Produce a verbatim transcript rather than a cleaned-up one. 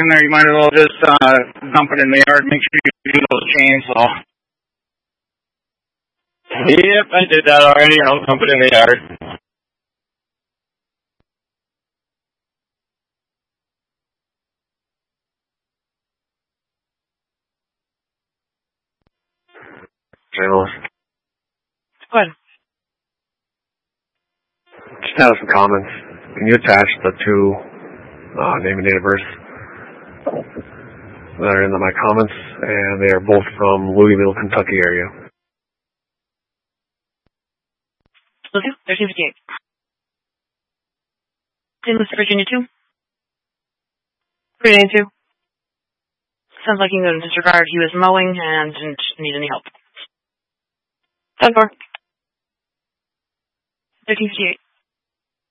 in there, you might as well just uh, dump it in the yard. Make sure you do those chainsaw. Yep, I did that already. I'll dump it in the yard. Journalist. What? Just have some comments. Can you attach the two uh, name and date of birth that are in my comments? And they are both from Louisville, Kentucky area. Louisville, thirteen fifty-eight. In West Virginia, two. three ninety-two. Sounds like you can go to disregard. He was mowing and didn't need any help. ten four. thirteen fifty-eight.